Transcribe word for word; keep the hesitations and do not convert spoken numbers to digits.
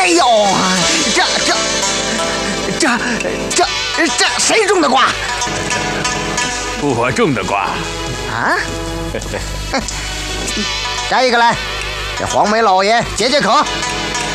哎呦，这这这这这谁种的瓜？ 我种的瓜。 啊？摘一个来，给黄眉老爷解解渴。